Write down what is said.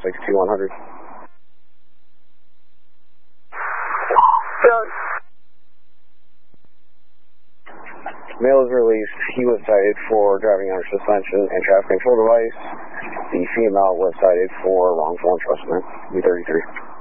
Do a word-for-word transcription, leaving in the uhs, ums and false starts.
six two one hundred. Road. Male is released. He was cited for driving under suspension and traffic control device. The female was cited for wrongful entrustment. B thirty-three.